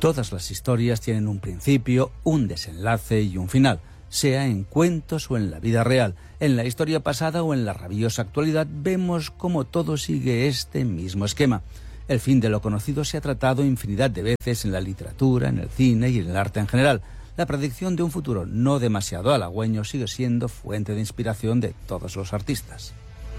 Todas las historias tienen un principio, un desenlace y un final, sea en cuentos o en la vida real. En la historia pasada o en la rabiosa actualidad vemos cómo todo sigue este mismo esquema. El fin de lo conocido se ha tratado infinidad de veces en la literatura, en el cine y en el arte en general. La predicción de un futuro no demasiado halagüeño sigue siendo fuente de inspiración de todos los artistas.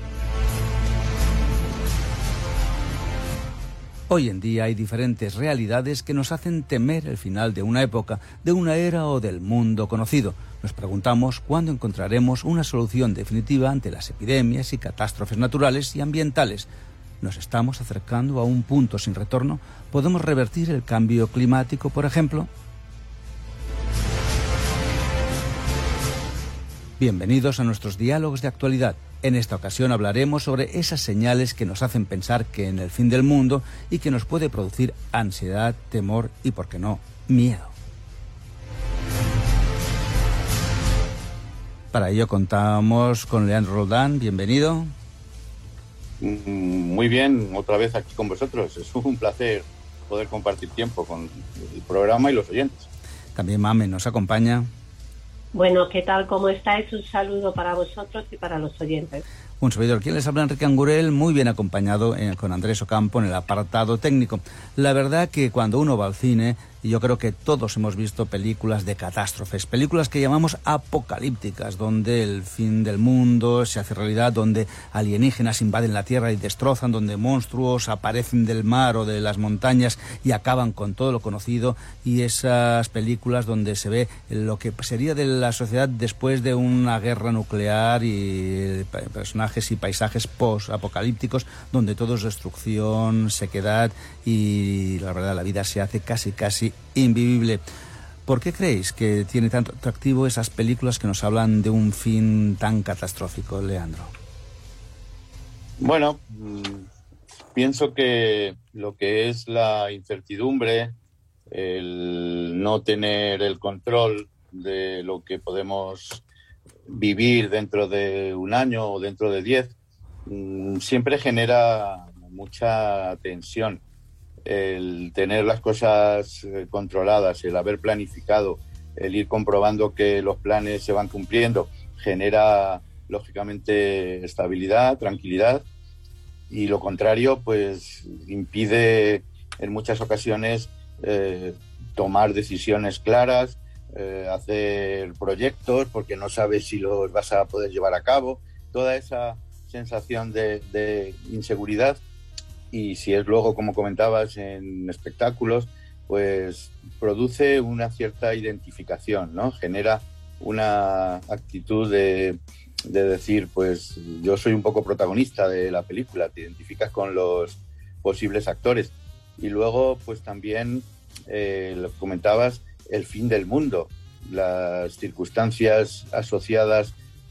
Hoy en día hay diferentes realidades que nos hacen temer el final de una época, de una era o del mundo conocido. Nos preguntamos cuándo encontraremos una solución definitiva ante las epidemias y catástrofes naturales y ambientales. ¿Nos estamos acercando a un punto sin retorno? ¿Podemos revertir el cambio climático, por ejemplo? Bienvenidos a nuestros diálogos de actualidad. En esta ocasión hablaremos sobre esas señales que nos hacen pensar que en el fin del mundo y que nos puede producir ansiedad, temor y, por qué no, miedo. Para ello contamos con Leandro Roldán. Bienvenido. Muy bien, otra vez aquí con vosotros. Es un placer poder compartir tiempo con el programa y los oyentes. También Mame nos acompaña. Bueno, ¿qué tal? ¿Cómo estáis? Un saludo para vosotros y para los oyentes. Un servidor, quien les habla, Enrique Angurel, muy bien acompañado con Andrés Ocampo en el apartado técnico. La verdad que cuando uno va al cine, y yo creo que todos hemos visto películas de catástrofes, películas que llamamos apocalípticas, donde el fin del mundo se hace realidad, donde alienígenas invaden la Tierra y destrozan, donde monstruos aparecen del mar o de las montañas y acaban con todo lo conocido, y esas películas donde se ve lo que sería de la sociedad después de una guerra nuclear y personajes y paisajes post-apocalípticos donde todo es destrucción, sequedad y la verdad la vida se hace casi invivible. ¿Por qué creéis que tiene tanto atractivo esas películas que nos hablan de un fin tan catastrófico, Leandro? Bueno, pienso que lo que es la incertidumbre, el no tener el control de lo que podemos vivir dentro de un año o dentro de 10, siempre genera mucha tensión. El tener las cosas controladas, el haber planificado, el ir comprobando que los planes se van cumpliendo, genera lógicamente estabilidad, tranquilidad, y lo contrario pues impide en muchas ocasiones tomar decisiones claras, hacer proyectos porque no sabes si los vas a poder llevar a cabo, toda esa sensación de inseguridad. Y si es luego, como comentabas, en espectáculos, pues produce una cierta identificación, ¿no? Genera una actitud de decir, pues yo soy un poco protagonista de la película, te identificas con los posibles actores. Y luego, pues también, lo comentabas, el fin del mundo, las circunstancias asociadas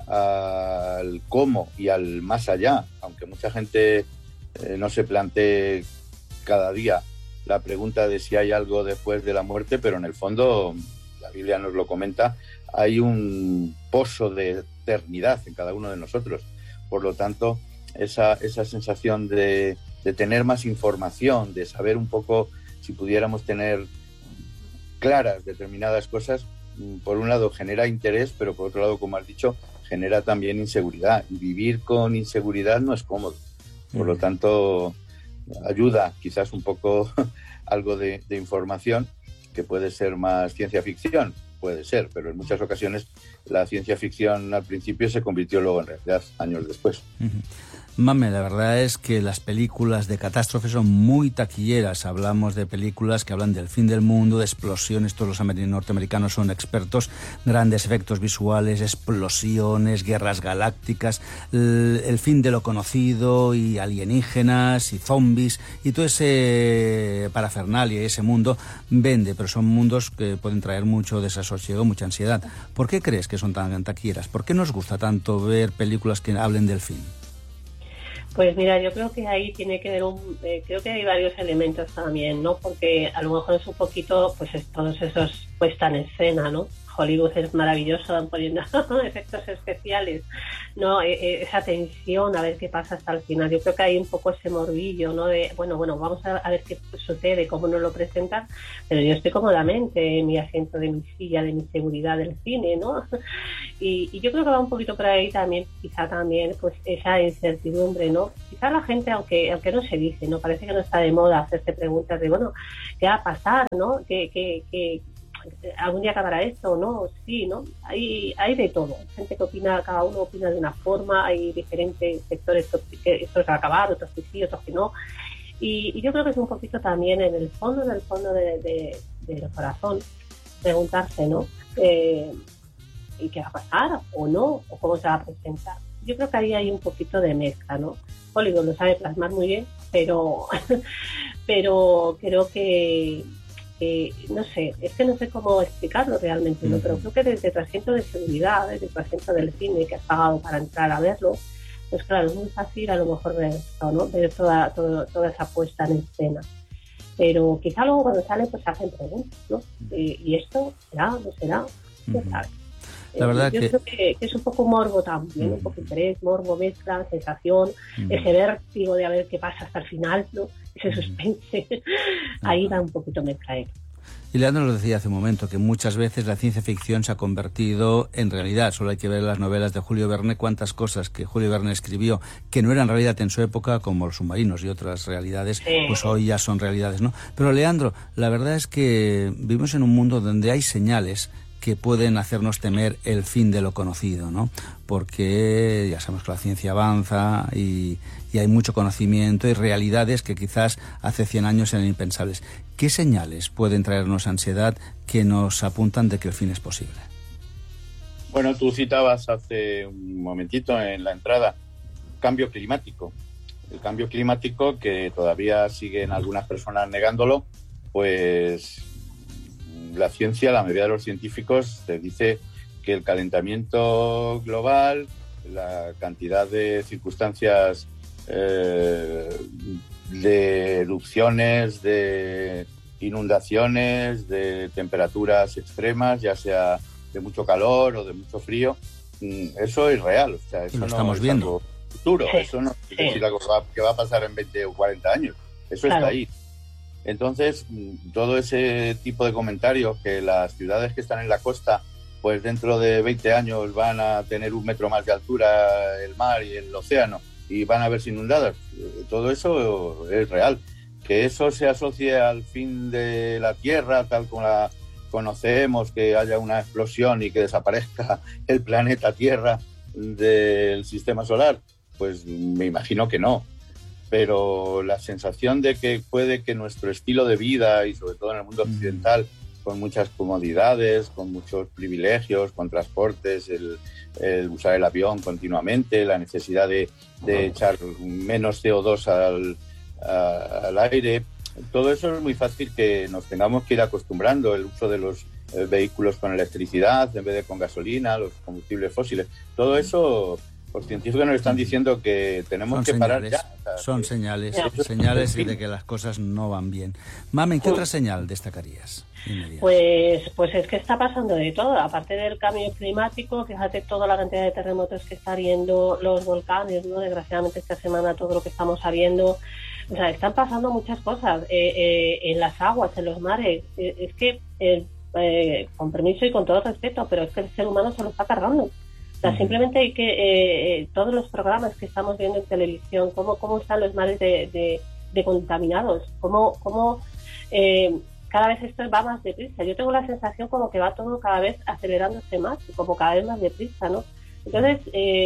al cómo y al más allá, aunque mucha gente no se plantee cada día la pregunta de si hay algo después de la muerte, pero en el fondo, la Biblia nos lo comenta, hay un pozo de eternidad en cada uno de nosotros. Por lo tanto, esa sensación de tener más información, de saber un poco, si pudiéramos tener claras determinadas cosas, por un lado genera interés, pero por otro lado, como has dicho, genera también inseguridad. Y vivir con inseguridad no es cómodo. Por lo tanto, ayuda quizás un poco algo de información, que puede ser más ciencia ficción, puede ser, pero en muchas ocasiones la ciencia ficción al principio se convirtió luego en realidad años después. Mame, la verdad es que las películas de catástrofes son muy taquilleras. Hablamos de películas que hablan del fin del mundo, de explosiones, todos los norteamericanos son expertos, grandes efectos visuales, explosiones, guerras galácticas, el fin de lo conocido y alienígenas y zombies y todo ese parafernalia y ese mundo vende, pero son mundos que pueden traer mucho desasosiego, mucha ansiedad. ¿Por qué crees que son tan taquilleras? ¿Por qué nos gusta tanto ver películas que hablen del fin? Pues mira, yo creo que ahí tiene que ver creo que hay varios elementos también, ¿no? Porque a lo mejor es un poquito, pues todos esos puesta en escena, ¿no? Hollywood es maravilloso, van poniendo efectos especiales, ¿no? Esa tensión, a ver qué pasa hasta el final. Yo creo que hay un poco ese morbillo, ¿no? De, bueno, vamos a ver qué sucede, cómo nos lo presentan, pero yo estoy cómodamente en mi asiento de mi silla, de mi seguridad del cine, ¿no? Y yo creo que va un poquito por ahí también, quizá también, pues esa incertidumbre, ¿no? Quizá la gente, aunque no se dice, ¿no? Parece que no está de moda hacerse preguntas de, bueno, ¿qué va a pasar, no? ¿Qué algún día acabará esto, ¿no? Sí, ¿no? Hay de todo. Hay gente que opina, cada uno opina de una forma, hay diferentes sectores que esto va a acabar, otros que sí, otros que no. Y yo creo que es un poquito también en el fondo del corazón, preguntarse, ¿no? ¿Y qué va a pasar? ¿O no? ¿O cómo se va a presentar? Yo creo que ahí hay un poquito de mezcla, ¿no? Hollywood lo sabe plasmar muy bien, pero creo que no sé, es que no sé cómo explicarlo realmente, ¿no? Pero creo que desde tu asiento de seguridad, desde tu asiento del cine que has pagado para entrar a verlo, pues claro, es muy fácil a lo mejor ver esto, ¿no? Ver toda esa puesta en escena. Pero quizá luego cuando sale pues se hacen preguntas, ¿no? ¿Y esto será? ¿No será? ¿Qué sabe? La verdad yo creo que es un poco morbo también, un poco interés, morbo, mezcla, sensación, ese vértigo de a ver qué pasa hasta el final, ¿no? Ese suspense, ahí va un poquito mezcla. Y Leandro nos decía hace un momento que muchas veces la ciencia ficción se ha convertido en realidad. Solo hay que ver las novelas de Julio Verne, cuántas cosas que Julio Verne escribió que no eran realidad en su época, como los submarinos y otras realidades, pues hoy ya son realidades, ¿no? Pero Leandro, la verdad es que vivimos en un mundo donde hay señales que pueden hacernos temer el fin de lo conocido, ¿no? Porque ya sabemos que la ciencia avanza y hay mucho conocimiento y realidades que quizás hace 100 años eran impensables. ¿Qué señales pueden traernos ansiedad que nos apuntan de que el fin es posible? Bueno, tú citabas hace un momentito en la entrada cambio climático. El cambio climático, que todavía siguen algunas personas negándolo, pues la ciencia, la mayoría de los científicos, te dice que el calentamiento global, la cantidad de circunstancias de erupciones, de inundaciones, de temperaturas extremas, ya sea de mucho calor o de mucho frío, eso es real. O sea, eso lo no estamos es viendo. algo futuro, eso no es decir algo que va a pasar en 20 o 40 años, eso está ahí. Entonces, todo ese tipo de comentarios, que las ciudades que están en la costa, pues dentro de 20 años van a tener 1 metro más de altura el mar y el océano y van a verse inundadas, todo eso es real. Que eso se asocie al fin de la Tierra, tal como la conocemos, que haya una explosión y que desaparezca el planeta Tierra del sistema solar, pues me imagino que no. Pero la sensación de que puede que nuestro estilo de vida, y sobre todo en el mundo occidental, con muchas comodidades, con muchos privilegios, con transportes, el usar el avión continuamente, la necesidad de echar menos CO2 al aire, todo eso es muy fácil que nos tengamos que ir acostumbrando. El uso de los vehículos con electricidad en vez de con gasolina, los combustibles fósiles, todo eso... Los científicos nos están diciendo que tenemos que parar ya. O sea, son señales de que las cosas no van bien. Mamen, ¿qué otra señal destacarías? Pues es que está pasando de todo. Aparte del cambio climático, fíjate toda la cantidad de terremotos que está habiendo, los volcanes, ¿no? Desgraciadamente esta semana todo lo que estamos sabiendo. O sea, están pasando muchas cosas en las aguas, en los mares. Es que, con permiso y con todo respeto, pero es que el ser humano se lo está cargando. O sea, simplemente hay que todos los programas que estamos viendo en televisión, cómo están los mares de contaminados, cómo cada vez esto va más deprisa. Yo tengo la sensación como que va todo cada vez acelerándose más, como cada vez más deprisa, ¿no? Entonces,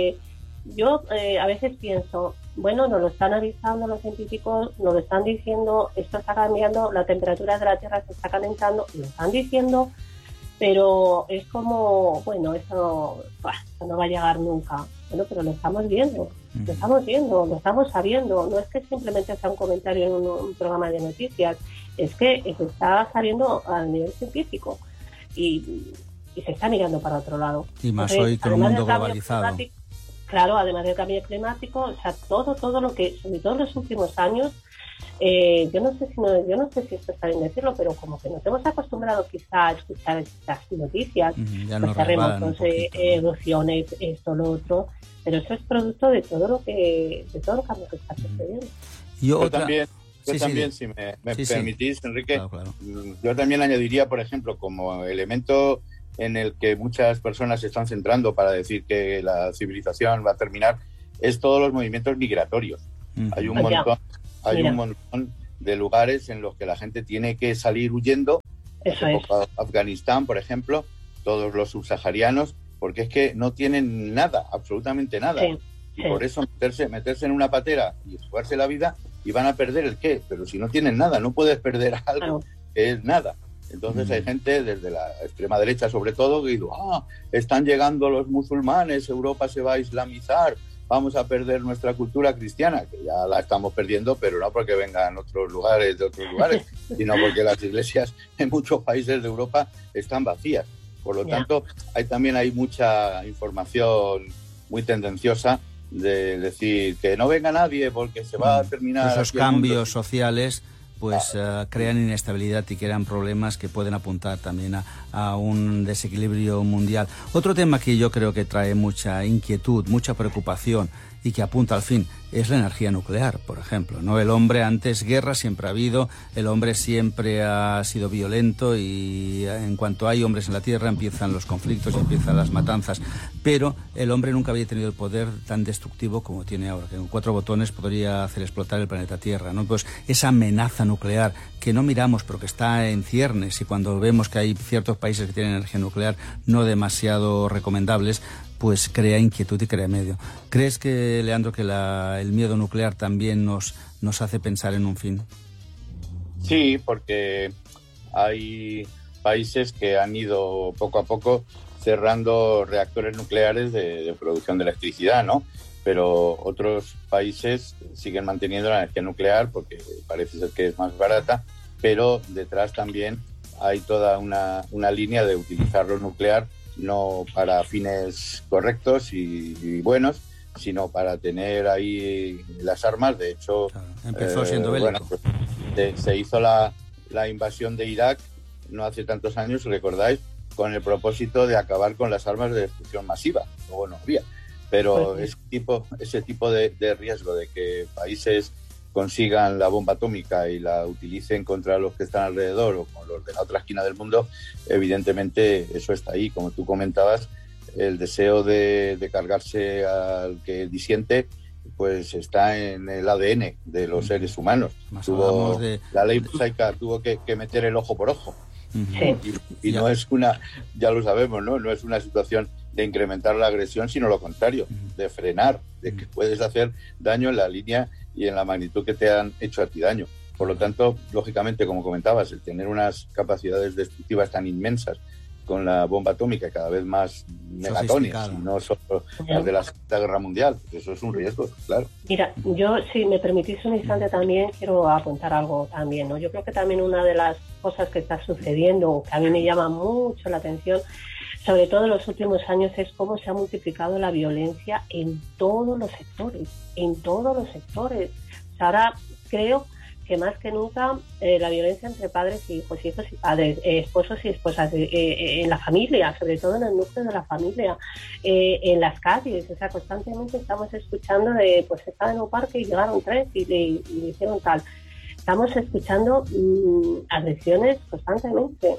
yo a veces pienso, bueno, nos lo están avisando los científicos, nos lo están diciendo, esto está cambiando, la temperatura de la Tierra se está calentando, lo están diciendo, pero es como, bueno, eso no va a llegar nunca. Bueno, pero lo estamos viendo, lo estamos sabiendo. No es que simplemente sea un comentario en un programa de noticias, es que se está saliendo a nivel científico y se está mirando para otro lado. Y más hoy con un mundo globalizado. Claro, además del cambio climático, o sea, todo lo que, sobre todo en los últimos años, yo no sé si esto está bien decirlo, pero como que nos hemos acostumbrado quizá a escuchar estas noticias, los terremotos, erupciones, esto, lo otro, pero eso es producto de todo lo que cambio que está sucediendo. Yo también, si me permitís, Enrique, claro. Yo también añadiría, por ejemplo, como elemento en el que muchas personas se están centrando para decir que la civilización va a terminar, es todos los movimientos migratorios. Hay un montón de lugares en los que la gente tiene que salir huyendo. Afganistán, por ejemplo, todos los subsaharianos, porque es que no tienen nada, absolutamente nada. Y por eso meterse en una patera y jugarse la vida, y van a perder el qué. Pero si no tienen nada, no puedes perder algo que es nada. Entonces hay gente desde la extrema derecha sobre todo que dice, están llegando los musulmanes, Europa se va a islamizar, vamos a perder nuestra cultura cristiana, que ya la estamos perdiendo, pero no porque vengan de otros lugares, sino porque las iglesias en muchos países de Europa están vacías. Por lo tanto, hay mucha información muy tendenciosa de decir que no venga nadie porque se va a terminar... Esos cambios sociales pues crean inestabilidad y crean problemas que pueden apuntar también a un desequilibrio mundial. Otro tema que yo creo que trae mucha inquietud, mucha preocupación y que apunta al fin es la energía nuclear, por ejemplo, ¿no? El hombre, antes guerra siempre ha habido, el hombre siempre ha sido violento y en cuanto hay hombres en la Tierra empiezan los conflictos y empiezan las matanzas, pero el hombre nunca había tenido el poder tan destructivo como tiene ahora, que con 4 botones podría hacer explotar el planeta Tierra, ¿no? Pues esa amenaza nuclear que no miramos pero que está en ciernes, y cuando vemos que hay ciertos países que tienen energía nuclear no demasiado recomendables, pues crea inquietud y crea miedo. ¿Crees que, Leandro, que el miedo nuclear también nos hace pensar en un fin? Sí, porque hay países que han ido poco a poco cerrando reactores nucleares de producción de electricidad, ¿no? Pero otros países siguen manteniendo la energía nuclear porque parece ser que es más barata, pero detrás también hay toda una línea de utilizarlo nuclear no para fines correctos y buenos, sino para tener ahí las armas. De hecho, empezó siendo bélico. Se hizo la invasión de Irak no hace tantos años, ¿recordáis? Con el propósito de acabar con las armas de destrucción masiva. Luego no había. Pero ese tipo de riesgo de que países consigan la bomba atómica y la utilicen contra los que están alrededor o con los de la otra esquina del mundo, evidentemente eso está ahí. Como tú comentabas, el deseo de cargarse al que disiente pues está en el ADN de los seres humanos. La ley mosaica tuvo que meter el ojo por ojo. Y no es ya lo sabemos, no es una situación de incrementar la agresión, sino lo contrario, de frenar, de que puedes hacer daño en la línea y en la magnitud que te han hecho a ti daño. Por lo tanto, lógicamente, como comentabas, el tener unas capacidades destructivas tan inmensas con la bomba atómica cada vez más megatónicas, y no solo las de la Segunda Guerra Mundial, pues eso es un riesgo, claro. Mira, yo, si me permitís un instante, también quiero apuntar algo también, ¿no? Yo creo que también una de las cosas que está sucediendo, que a mí me llama mucho la atención, sobre todo en los últimos años, es cómo se ha multiplicado la violencia en todos los sectores, O sea, ahora creo que más que nunca la violencia entre padres y hijos y padres, esposos y esposas, en la familia, sobre todo en el núcleo de la familia, en las calles, o sea, constantemente estamos escuchando de, pues estaba en un parque y llegaron 3 y le hicieron tal. Estamos escuchando agresiones constantemente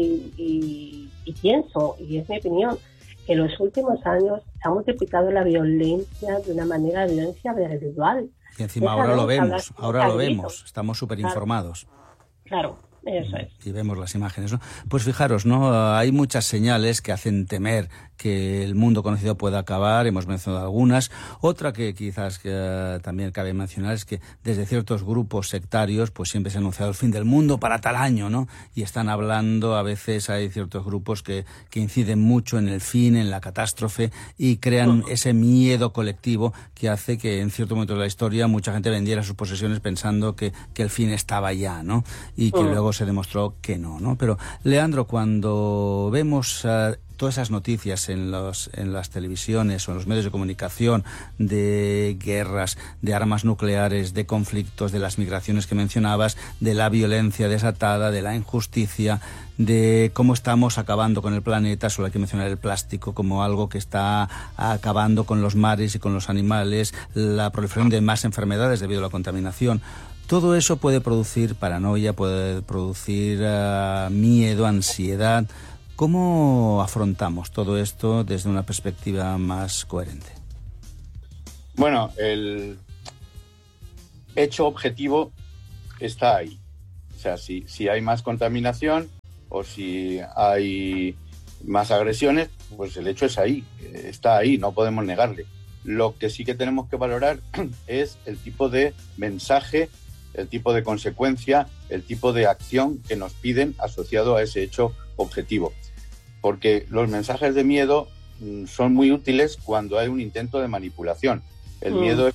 y pienso, y es mi opinión, que en los últimos años se ha multiplicado la violencia de una manera de violencia individual. Y encima ahora lo vemos, estamos súper informados. Claro, eso es. Y vemos las imágenes, ¿no? Pues fijaros, ¿no? Hay muchas señales que hacen temer que el mundo conocido pueda acabar, hemos mencionado algunas. Otra que quizás también cabe mencionar es que desde ciertos grupos sectarios pues siempre se ha anunciado el fin del mundo para tal año, ¿no? Y están hablando, a veces hay ciertos grupos que inciden mucho en el fin, en la catástrofe, y crean ese miedo colectivo que hace que en cierto momento de la historia mucha gente vendiera sus posesiones pensando que el fin estaba ya, ¿no? Y que luego se demostró que no. Pero, Leandro, cuando vemos todas esas noticias en las televisiones o en los medios de comunicación de guerras, de armas nucleares, de conflictos, de las migraciones que mencionabas, de la violencia desatada, de la injusticia, de cómo estamos acabando con el planeta. Solo hay que mencionar el plástico como algo que está acabando con los mares y con los animales, la proliferación de más enfermedades debido a la contaminación. Todo eso puede producir paranoia, puede producir miedo, ansiedad. ¿Cómo afrontamos todo esto desde una perspectiva más coherente? Bueno, el hecho objetivo está ahí. O sea, si hay más contaminación o si hay más agresiones, pues el hecho es ahí, está ahí, no podemos negarle. Lo que sí que tenemos que valorar es el tipo de mensaje, el tipo de consecuencia, el tipo de acción que nos piden asociado a ese hecho objetivo. Porque los mensajes de miedo son muy útiles cuando hay un intento de manipulación. El miedo es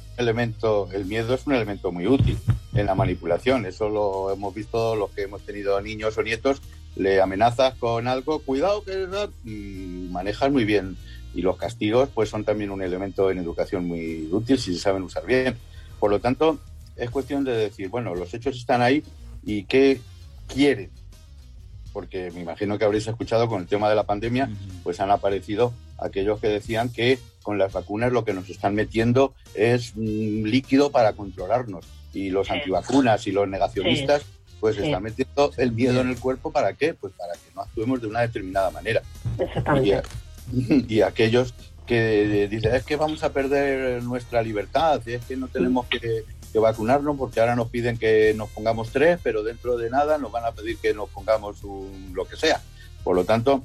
un elemento muy útil en la manipulación. Eso lo hemos visto los que hemos tenido niños o nietos. Le amenazas con algo, cuidado que manejas muy bien. Y los castigos pues son también un elemento en educación muy útil si se saben usar bien. Por lo tanto, es cuestión de decir, bueno, los hechos están ahí y ¿qué quieren? Porque me imagino que habréis escuchado con el tema de la pandemia, pues han aparecido aquellos que decían que con las vacunas lo que nos están metiendo es un líquido para controlarnos. Y los antivacunas y los negacionistas pues están metiendo el miedo en el cuerpo. ¿Para qué? Pues para que no actuemos de una determinada manera. Exactamente. Y aquellos que dicen, es que vamos a perder nuestra libertad, es que no tenemos que vacunarnos porque ahora nos piden que nos pongamos 3, pero dentro de nada nos van a pedir que nos pongamos lo que sea. Por lo tanto,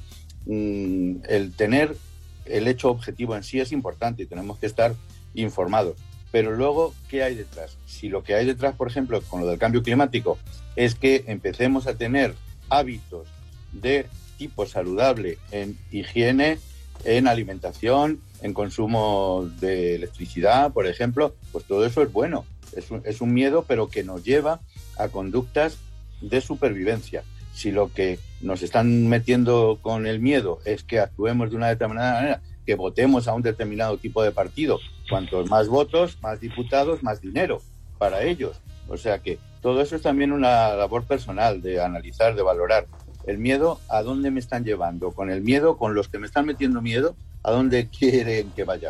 el tener el hecho objetivo en sí es importante y tenemos que estar informados. Pero luego, ¿qué hay detrás? Si lo que hay detrás, por ejemplo, con lo del cambio climático, es que empecemos a tener hábitos de tipo saludable en higiene, en alimentación, en consumo de electricidad, por ejemplo, pues todo eso es bueno. Es un miedo, pero que nos lleva a conductas de supervivencia. Si lo que nos están metiendo con el miedo es que actuemos de una determinada manera, que votemos a un determinado tipo de partido, cuantos más votos, más diputados, más dinero para ellos. O sea que todo eso es también una labor personal de analizar, de valorar. El miedo, ¿a dónde me están llevando? Con el miedo, con los que me están metiendo miedo, ¿a dónde quieren que vaya?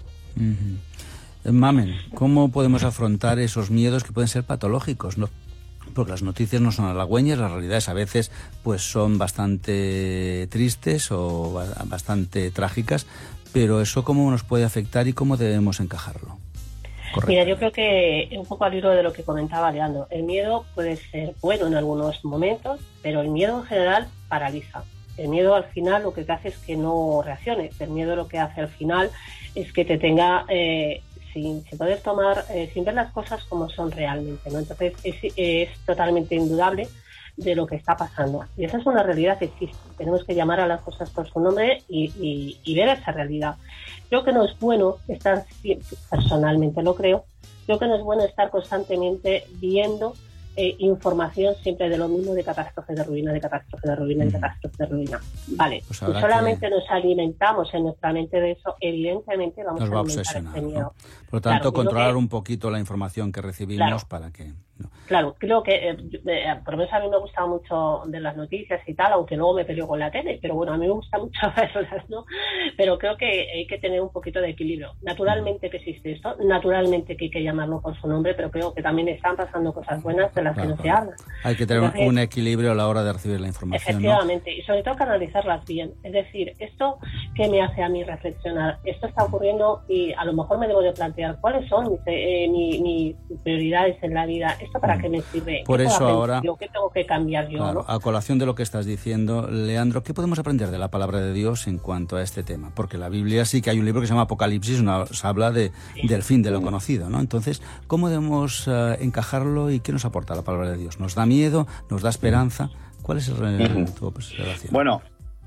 Mamen, ¿cómo podemos afrontar esos miedos que pueden ser patológicos, ¿no? Porque las noticias no son halagüeñas, las realidades a veces pues son bastante tristes o bastante trágicas, pero eso cómo nos puede afectar y cómo debemos encajarlo. Mira, yo creo que un poco al hilo de lo que comentaba Leandro, el miedo puede ser bueno en algunos momentos, pero el miedo en general paraliza. El miedo al final lo que te hace es que no reacciones. El miedo lo que hace al final es que te tenga sin poder tomar, sin ver las cosas como son realmente, ¿no? Entonces es totalmente indudable de lo que está pasando. Y esa es una realidad que existe. Tenemos que llamar a las cosas por su nombre y ver esa realidad. Creo que no es bueno estar, personalmente lo creo que no es bueno estar constantemente viendo información siempre de lo mismo, de catástrofe, de ruina, de catástrofe, de ruina, de catástrofe, de ruina. Vale, pues si solamente nos alimentamos en nuestra mente de eso, evidentemente vamos a alimentar este miedo. ¿No? Por lo tanto, controlar un poquito la información que recibimos para que... No. Claro, creo que, por lo menos a mí me gusta mucho de las noticias y tal, aunque luego me peleo con la tele, pero bueno, a mí me gusta mucho verlas, ¿no? Pero creo que hay que tener un poquito de equilibrio. Naturalmente que existe esto, naturalmente que hay que llamarlo por su nombre, pero creo que también están pasando cosas buenas de las que no se habla. Hay que tener un equilibrio a la hora de recibir la información. Efectivamente, ¿no? Y sobre todo canalizarlas bien. Es decir, esto que me hace a mí reflexionar, esto está ocurriendo y a lo mejor me debo de plantear cuáles son mis prioridades en la vida. ¿Esto para qué me sirve? Por eso ahora... ¿Qué tengo que cambiar yo? Claro, ¿no? A colación de lo que estás diciendo, Leandro, ¿qué podemos aprender de la palabra de Dios en cuanto a este tema? Porque la Biblia sí que hay un libro que se llama Apocalipsis, nos habla del fin de lo conocido, ¿no? Entonces, ¿cómo debemos encajarlo y qué nos aporta la palabra de Dios? ¿Nos da miedo? ¿Nos da esperanza? ¿Cuál es tu observación? Bueno,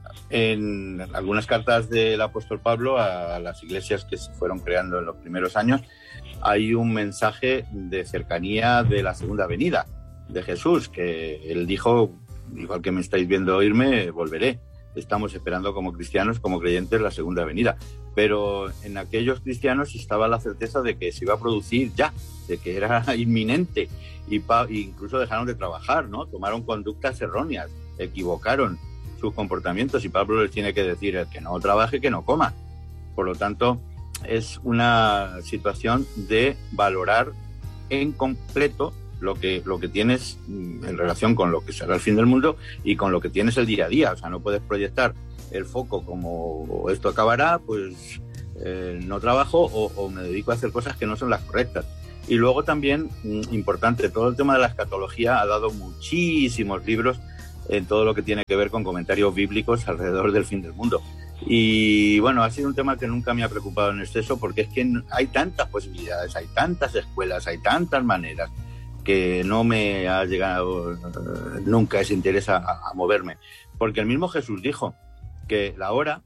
en algunas cartas del apóstol Pablo a las iglesias que se fueron creando en los primeros años, hay un mensaje de cercanía de la segunda venida de Jesús, que él dijo, igual que me estáis viendo irme, volveré. estamos esperando como cristianos, como creyentes, la segunda venida. Pero en aquellos cristianos estaba la certeza de que se iba a producir ya, de que era inminente, y incluso dejaron de trabajar, ¿no? Tomaron conductas erróneas, equivocaron sus comportamientos, y Pablo les tiene que decir: el que no trabaje, que no coma. Por lo tanto, es una situación de valorar en completo lo que tienes en relación con lo que será el fin del mundo y con lo que tienes el día a día. O sea, no puedes proyectar el foco como esto acabará, pues no trabajo o me dedico a hacer cosas que no son las correctas. Y luego también, importante, todo el tema de la escatología ha dado muchísimos libros en todo lo que tiene que ver con comentarios bíblicos alrededor del fin del mundo. Y bueno, ha sido un tema que nunca me ha preocupado en exceso, porque es que hay tantas posibilidades, hay tantas escuelas, hay tantas maneras, que no me ha llegado nunca ese interés a moverme. Porque el mismo Jesús dijo que la hora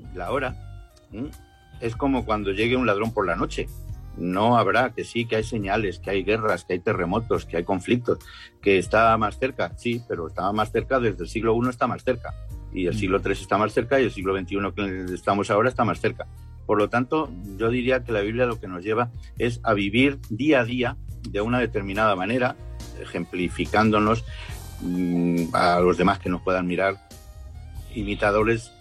es como cuando llegue un ladrón por la noche. No habrá, que sí, que hay señales, que hay guerras, que hay terremotos, que hay conflictos, que está más cerca, sí, pero estaba más cerca desde el siglo I, está más cerca, y el siglo III está más cerca, y el siglo XXI que estamos ahora está más cerca. Por lo tanto, yo diría que la Biblia lo que nos lleva es a vivir día a día de una determinada manera, ejemplificándonos a los demás que nos puedan mirar. Imitadores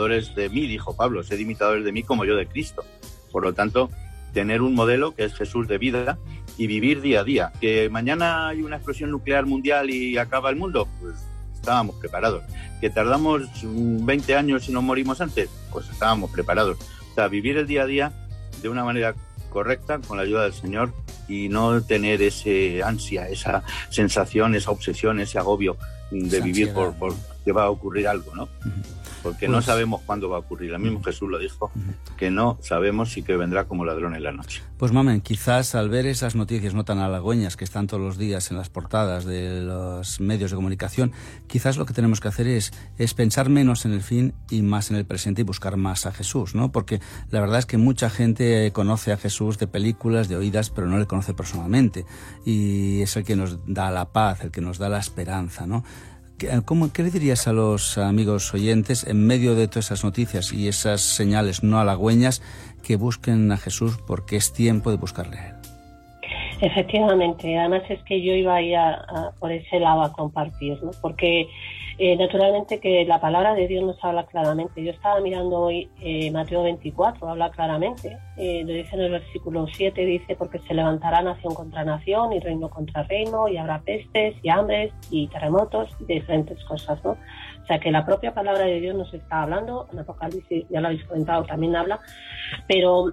de mí, dijo Pablo, sed imitadores de mí como yo de Cristo. Por lo tanto, tener un modelo que es Jesús de vida y vivir día a día. ¿Que mañana hay una explosión nuclear mundial y acaba el mundo? Pues estábamos preparados. ¿Que tardamos 20 años y nos morimos antes? Pues estábamos preparados. O sea, vivir el día a día de una manera correcta, con la ayuda del Señor, y no tener ese ansia, esa sensación, esa obsesión, ese agobio de vivir por que va a ocurrir algo, ¿no? Porque pues no sabemos cuándo va a ocurrir. El mismo Jesús lo dijo, que no sabemos y que vendrá como ladrón en la noche. Pues mamen, quizás al ver esas noticias no tan halagüeñas que están todos los días en las portadas de los medios de comunicación, quizás lo que tenemos que hacer es pensar menos en el fin y más en el presente, y buscar más a Jesús, ¿no? Porque la verdad es que mucha gente conoce a Jesús de películas, de oídas, pero no le conoce personalmente, y es el que nos da la paz, el que nos da la esperanza, ¿no? ¿Qué le dirías a los amigos oyentes en medio de todas esas noticias y esas señales no halagüeñas, que busquen a Jesús, porque es tiempo de buscarle a Él? Efectivamente, además es que yo iba a ir por ese lado a compartir, ¿no? Porque naturalmente que la palabra de Dios nos habla claramente. Yo estaba mirando hoy Mateo 24, habla claramente, lo dice en el versículo 7, dice: porque se levantará nación contra nación y reino contra reino, y habrá pestes y hambres y terremotos y diferentes cosas, ¿no? O sea que la propia palabra de Dios nos está hablando. En Apocalipsis, ya lo habéis comentado, también habla, pero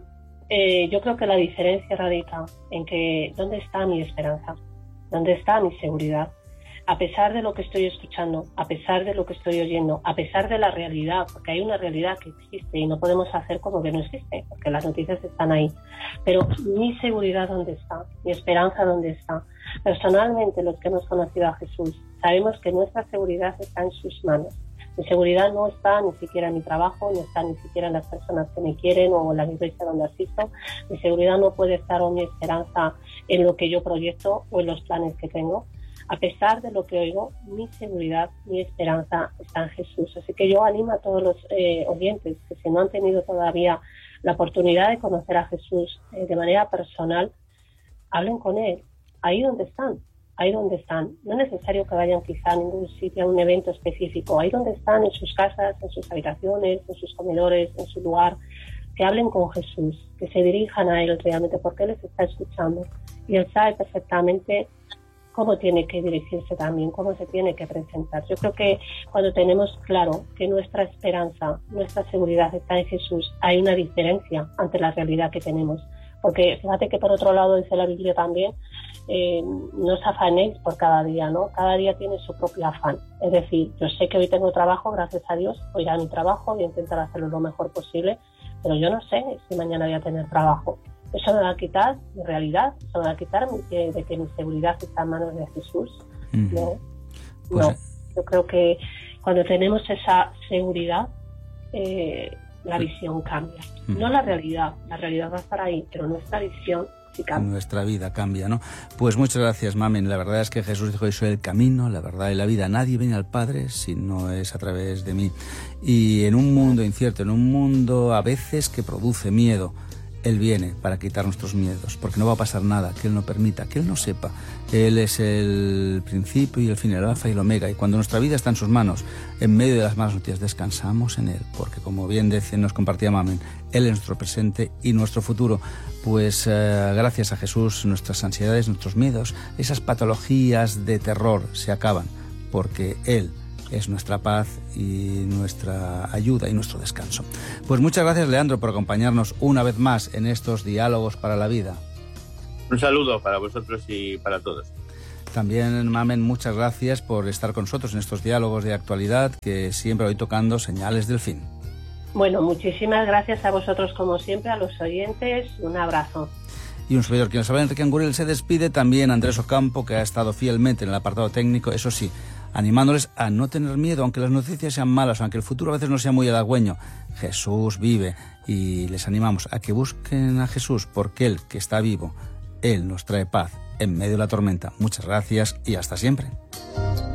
yo creo que la diferencia radica en que ¿dónde está mi esperanza? ¿Dónde está mi seguridad? A pesar de lo que estoy escuchando, a pesar de lo que estoy oyendo, a pesar de la realidad, porque hay una realidad que existe y no podemos hacer como que no existe, porque las noticias están ahí. Pero mi seguridad, ¿dónde está? Mi esperanza, ¿dónde está? Personalmente, los que hemos conocido a Jesús, sabemos que nuestra seguridad está en sus manos. Mi seguridad no está ni siquiera en mi trabajo, no está ni siquiera en las personas que me quieren o en la iglesia donde asisto. Mi seguridad no puede estar, o mi esperanza, en lo que yo proyecto o en los planes que tengo. A pesar de lo que oigo, mi seguridad, mi esperanza está en Jesús. Así que yo animo a todos los oyentes que, si no han tenido todavía la oportunidad de conocer a Jesús de manera personal, hablen con Él, ahí donde están. No es necesario que vayan quizá a ningún sitio, a un evento específico. Ahí donde están, en sus casas, en sus habitaciones, en sus comedores, en su lugar, que hablen con Jesús, que se dirijan a Él realmente, porque Él les está escuchando. Y Él sabe perfectamente cómo tiene que dirigirse también, cómo se tiene que presentar. Yo creo que cuando tenemos claro que nuestra esperanza, nuestra seguridad está en Jesús, hay una diferencia ante la realidad que tenemos. Porque fíjate que por otro lado dice la Biblia también, no os afanéis por cada día, ¿no? Cada día tiene su propio afán. Es decir, yo sé que hoy tengo trabajo, gracias a Dios, voy a ir a mi trabajo, voy a intentar hacerlo lo mejor posible, pero yo no sé si mañana voy a tener trabajo. Eso me va a quitar mi realidad, eso me va a quitar de que mi seguridad está en manos de Jesús. ¿No? Pues no, yo creo que cuando tenemos esa seguridad, la visión cambia. No la realidad va a estar ahí, pero nuestra visión Sí, cambia. Nuestra vida cambia, ¿no? Pues muchas gracias, Mamen. La verdad es que Jesús dijo: yo soy el camino, la verdad y la vida. Nadie viene al Padre si no es a través de mí. Y en un mundo incierto, en un mundo a veces que produce miedo, Él viene para quitar nuestros miedos, porque no va a pasar nada que Él no permita, que Él no sepa. Él es el principio y el fin, el alfa y el omega. Y cuando nuestra vida está en sus manos, en medio de las malas noticias, descansamos en Él, porque como bien nos compartía Mamen, Él es nuestro presente y nuestro futuro. Pues gracias a Jesús, nuestras ansiedades, nuestros miedos, esas patologías de terror se acaban, porque Él es nuestra paz y nuestra ayuda y nuestro descanso. Pues muchas gracias, Leandro, por acompañarnos una vez más en estos diálogos para la vida. Un saludo para vosotros y para todos. También, Mamen, muchas gracias por estar con nosotros en estos diálogos de actualidad que siempre voy tocando señales del fin. Bueno, muchísimas gracias a vosotros como siempre, a los oyentes. Un abrazo. Y un servidor, quien nos habla, Enrique Angurel, se despide. También Andrés Ocampo, que ha estado fielmente en el apartado técnico, eso sí, animándoles a no tener miedo, aunque las noticias sean malas, aunque el futuro a veces no sea muy halagüeño. Jesús vive y les animamos a que busquen a Jesús, porque Él, que está vivo, Él nos trae paz en medio de la tormenta. Muchas gracias y hasta siempre.